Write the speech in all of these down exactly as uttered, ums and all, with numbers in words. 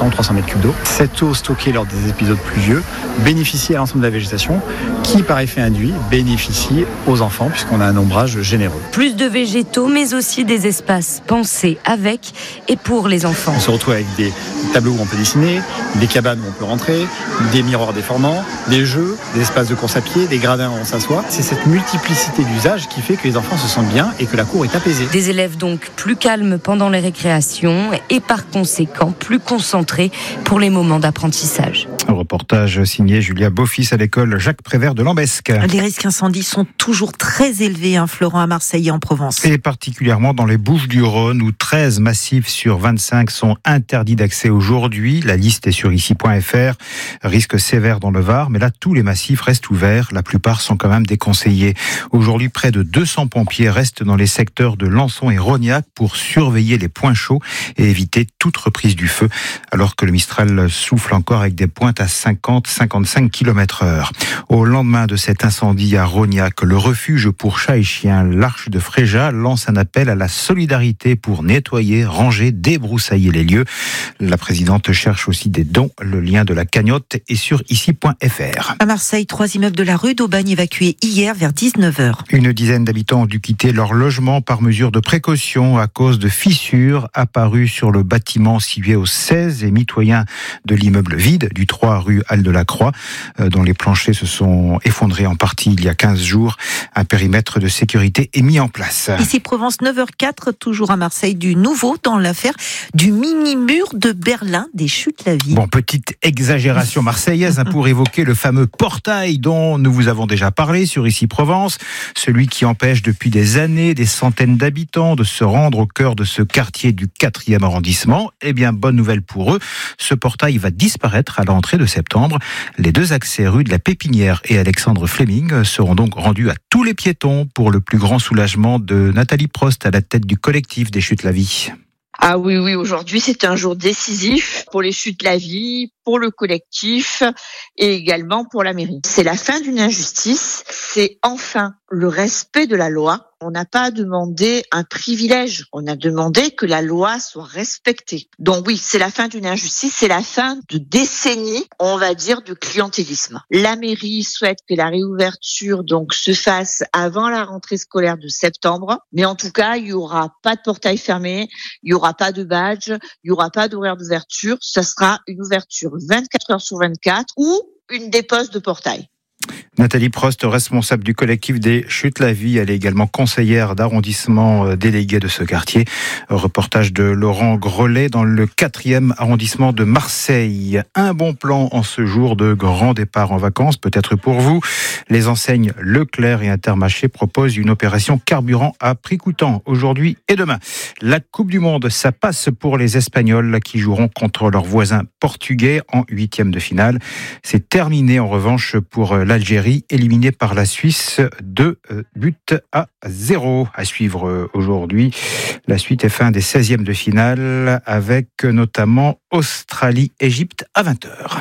cents ou trois cents mètres cubes d'eau. Cette eau stockée lors des épisodes pluvieux bénéficie à l'ensemble de la végétation qui, par effet induit, bénéficie aux enfants puisqu'on a un ombrage généreux. Plus de végétaux, mais aussi des espaces pensés avec et pour les enfants. On se retrouve avec des tableaux où on peut dessiner, des cabanes où on peut rentrer, des miroirs déformants, des jeux, des espaces de course à pied, des gradins où on s'assoit. C'est cette multiplicité d'usages qui fait que les enfants se sentent bien et que la cour est apaisée. Des élèves donc plus calmes pendant les récréations et par conséquent plus concentrés pour les moments d'apprentissage. Un reportage signé Julia Beaufils à l'école Jacques Prévert de Lambesc. Les risques incendies sont toujours très élevés, hein, Florent, à Marseille et en Provence. Et particulièrement dans les Bouches-du-Rhône où treize massifs sur vingt-cinq sont interdits d'accès aujourd'hui. La liste est sur ici point f r. Risque sévère dans le Var, mais là tous les massifs restent ouverts. La plupart sont quand même déconseillés. Aujourd'hui, près de deux cents pompiers restent dans les secteurs de Lançon et Rognac pour surveiller les points chauds et éviter toute reprise du feu, alors que le Mistral souffle encore avec des pointes à cinquante à cinquante-cinq kilomètres heure. Au lendemain de cet incendie à Rognac, le refuge pour chats et chiens, l'Arche de Fréja, lance un appel à la solidarité pour nettoyer, ranger, débroussailler les lieux. La présidente cherche aussi des dons. Le lien de la cagnotte est sur ici point f r. À Marseille, trois immeubles de la rue d'Aubagne évacués hier vers dix-neuf heures. Une dizaine d'habitants ont dû quitter leur logement par mesure de précaution à cause de fissures apparues sur le bâtiment situé au seize et mitoyen de l'immeuble vide du trois rue Halle de la Croix, dont les planchers se sont effondrés en partie il y a quinze jours. Un périmètre de sécurité est mis en place. Ici Provence, neuf heures quatre, toujours à Marseille, du nouveau dans l'affaire du mini-mur de Berlin des Chutes-la-Vie. Bon, petite exagération marseillaise hein, pour évoquer le fameux portail dont nous vous avons déjà parlé sur ici Provence, celui qui empêche depuis des années des centaines d'habitants de se rendre au cœur de ce quartier du quatrième arrondissement. Eh bien, bonne nouvelle pour eux, ce portail va disparaître à l'entrée de septembre. Les deux accès rue de la Pépinière et Alexandre Fleming seront donc rendus à tous les piétons pour le plus grand soulagement de Nathalie Prost à la tête du collectif des Chutes-la-Vie. Ah oui, oui, aujourd'hui c'est un jour décisif pour les Chutes-la-Vie, pour le collectif et également pour la mairie. C'est la fin d'une injustice, c'est enfin le respect de la loi. On n'a pas demandé un privilège, on a demandé que la loi soit respectée. Donc oui, c'est la fin d'une injustice, c'est la fin de décennies, on va dire, de clientélisme. La mairie souhaite que la réouverture donc se fasse avant la rentrée scolaire de septembre, mais en tout cas, il y aura pas de portail fermé, il y aura pas de badge, il y aura pas d'horaire d'ouverture, ça sera une ouverture vingt-quatre heures sur vingt-quatre ou une dépose de portail. Nathalie Prost, responsable du collectif des Chutes-la-Vie, elle est également conseillère d'arrondissement déléguée de ce quartier. Reportage de Laurent Grelet dans le quatrième arrondissement de Marseille. Un bon plan en ce jour de grand départ en vacances, peut-être pour vous. Les enseignes Leclerc et Intermarché proposent une opération carburant à prix coûtant aujourd'hui et demain. La Coupe du Monde, ça passe pour les Espagnols qui joueront contre leurs voisins portugais en huitième de finale. C'est terminé en revanche pour l'Algérie, éliminée par la Suisse, deux buts à zéro. À suivre aujourd'hui la suite et fin des seizièmes de finale avec notamment Australie-Égypte à vingt heures.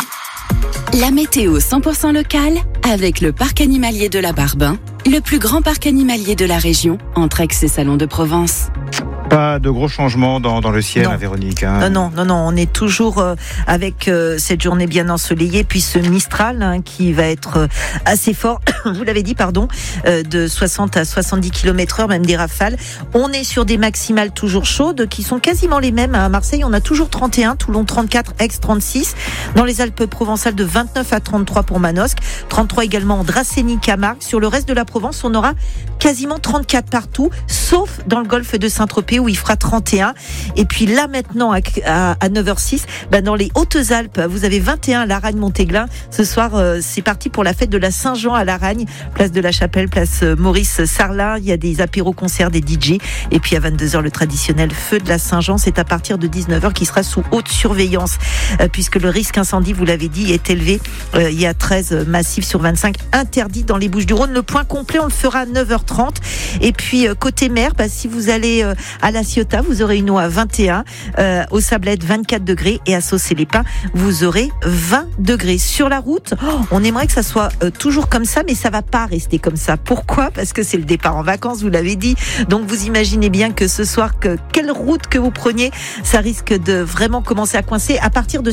La météo cent pour cent locale avec le parc animalier de la Barbin, le plus grand parc animalier de la région, entre Aix et Salon de Provence. Pas de gros changements dans, dans le ciel, hein, Véronique. Hein. Non, non, non, non, on est toujours euh, avec euh, cette journée bien ensoleillée, puis ce Mistral hein, qui va être euh, assez fort, vous l'avez dit, pardon, euh, de soixante à soixante-dix kilomètres heure, même des rafales. On est sur des maximales toujours chaudes, qui sont quasiment les mêmes. À Marseille, on a toujours trente et un, Toulon trente-quatre, Aix trente-six. Dans les Alpes provençales, de vingt-neuf à trente-trois pour Manosque, trente-trois également en Dracénie, Camargue. Sur le reste de la Provence, on aura quasiment trente-quatre partout, sauf dans le golfe de Saint-Tropez, où il fera trente et un. Et puis là, maintenant, à, à, à neuf heures six, bah dans les Hautes-Alpes, vous avez vingt et un à Laragne-Montéglin. Ce soir, euh, c'est parti pour la fête de la Saint-Jean à Laragne, place de la Chapelle, place Maurice Sarlin. Il y a des apéros-concerts, des D J. Et puis à vingt-deux heures, le traditionnel feu de la Saint-Jean. C'est à partir de dix-neuf heures qui sera sous haute surveillance, euh, puisque le risque incendie, vous l'avez dit, est élevé. Euh, il y a treize massifs sur vingt-cinq interdits dans les Bouches-du-Rhône. Le point complet, on le fera à neuf heures trente. Et puis, euh, côté mer, bah, si vous allez euh, à La Ciotat, vous aurez une eau à vingt et un, euh, aux Sablettes vingt-quatre degrés et à Saucé-les-Pins, vous aurez vingt degrés. Sur la route, oh, on aimerait que ça soit euh, toujours comme ça, mais ça va pas rester comme ça. Pourquoi ? Parce que c'est le départ en vacances, vous l'avez dit. Donc vous imaginez bien que ce soir, que quelle route que vous preniez, ça risque de vraiment commencer à coincer. À partir de